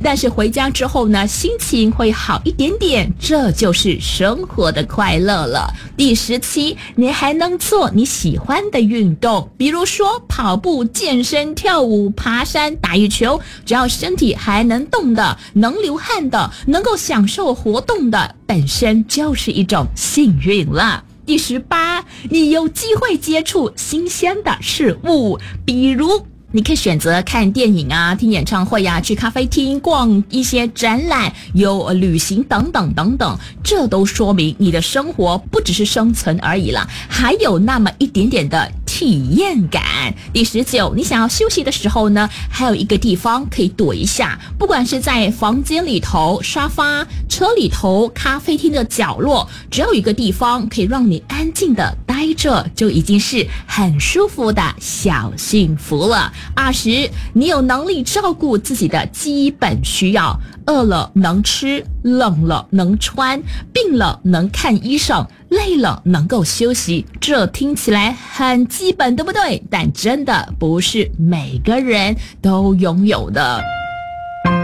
但是回家之后呢，心情会好一点点，这就是生活的快乐了。第17，你还能做你喜欢的运动，比如说跑步、健身、跳舞、爬山、打羽球，只要身体还能动的，能流汗的，能够享受活动的，本身就是一种幸运了。第18，你有机会接触新鲜的事物，比如你可以选择看电影啊，听演唱会啊，去咖啡厅逛一些展览，有旅行等等等等，这都说明你的生活不只是生存而已啦，还有那么一点点的体验感。第19，你想要休息的时候呢，还有一个地方可以躲一下，不管是在房间里头、沙发、车里头、咖啡厅的角落，只要有一个地方可以让你安静的待着，就已经是很舒服的小幸福了。20，你有能力照顾自己的基本需要，饿了能吃，冷了能穿，病了能看医生，累了能够休息，这听起来很基本，对不对？但真的不是每个人都拥有的。